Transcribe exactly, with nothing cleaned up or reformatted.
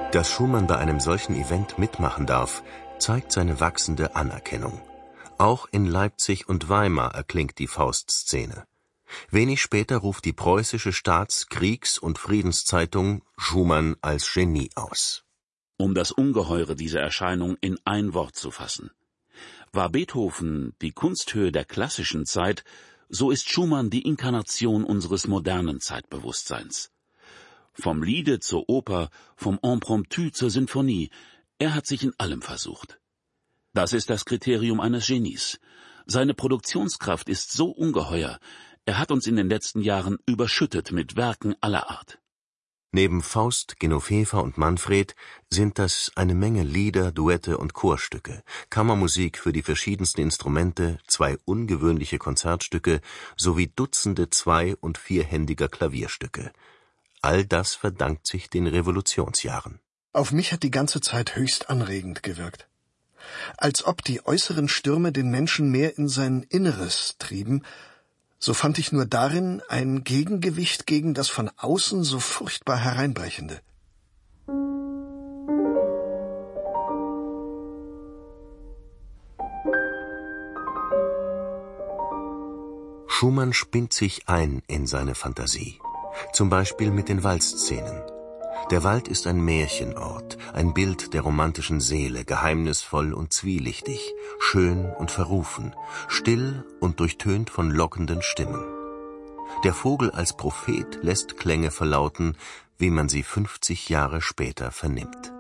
Dass Schumann bei einem solchen Event mitmachen darf, zeigt seine wachsende Anerkennung. Auch in Leipzig und Weimar erklingt die Faust-Szene. Wenig später ruft die preußische Staats-, Kriegs- und Friedenszeitung Schumann als Genie aus. Um das Ungeheure dieser Erscheinung in ein Wort zu fassen: War Beethoven die Kunsthöhe der klassischen Zeit, so ist Schumann die Inkarnation unseres modernen Zeitbewusstseins. Vom Liede zur Oper, vom Impromptu zur Sinfonie, er hat sich in allem versucht. Das ist das Kriterium eines Genies. Seine Produktionskraft ist so ungeheuer, er hat uns in den letzten Jahren überschüttet mit Werken aller Art. Neben Faust, Genoveva und Manfred sind das eine Menge Lieder, Duette und Chorstücke, Kammermusik für die verschiedensten Instrumente, zwei ungewöhnliche Konzertstücke sowie Dutzende zwei- und vierhändiger Klavierstücke. All das verdankt sich den Revolutionsjahren. Auf mich hat die ganze Zeit höchst anregend gewirkt. Als ob die äußeren Stürme den Menschen mehr in sein Inneres trieben, so fand ich nur darin ein Gegengewicht gegen das von außen so furchtbar Hereinbrechende. Schumann spinnt sich ein in seine Fantasie. Zum Beispiel mit den Waldszenen. Der Wald ist ein Märchenort, ein Bild der romantischen Seele, geheimnisvoll und zwielichtig, schön und verrufen, still und durchtönt von lockenden Stimmen. Der Vogel als Prophet lässt Klänge verlauten, wie man sie fünfzig Jahre später vernimmt.